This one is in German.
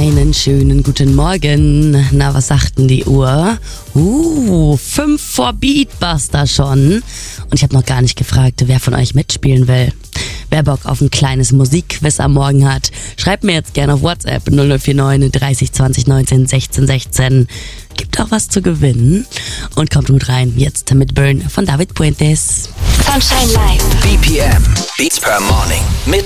Einen schönen guten Morgen. Na, was sagt denn die Uhr? 5 vor Beatbuster schon. Und ich habe noch gar nicht gefragt, wer von euch mitspielen will. Wer Bock auf ein kleines Musikquiz am Morgen hat, schreibt mir jetzt gerne auf WhatsApp 0049 30 20 19 16 16. Gibt auch was zu gewinnen. Und kommt gut rein, jetzt mit Burn von David Puentes. Sunshine Live. BPM, Beats per Morning mit